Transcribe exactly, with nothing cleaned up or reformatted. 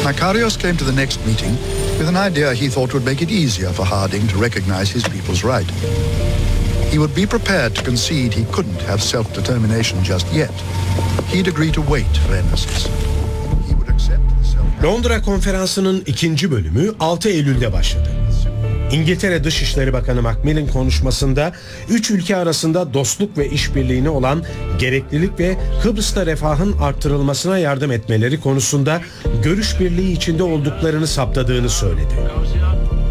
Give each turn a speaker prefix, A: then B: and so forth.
A: Makarios came to the next meeting with an idea he thought would make it easier for Harding to recognize his people's right. He would be prepared to concede he couldn't have self-determination just yet. He'd agree to wait for Enesys. He would accept the self-
B: Londra Konferansı'nın ikinci bölümü altı Eylül'de başladı. İngiltere Dışişleri Bakanı Macmillan konuşmasında üç ülke arasında dostluk ve işbirliğine olan gereklilik ve Kıbrıs'ta refahın arttırılmasına yardım etmeleri konusunda görüş birliği içinde olduklarını saptadığını söyledi.